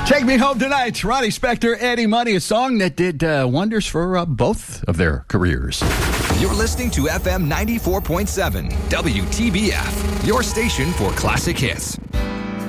Take Me Home Tonight, Ronnie Spector, Eddie Money, a song that did wonders for both of their careers. You're listening to FM 94.7, WTBF, your station for classic hits.